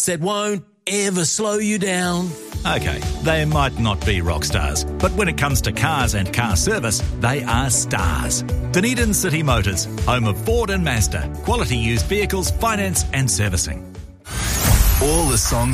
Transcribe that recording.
that won't ever slow you down. Okay, they might not be rock stars, but when it comes to cars and car service, they are stars. Dunedin City Motors, home of Ford and Mazda. Quality used vehicles, finance and servicing. All the songs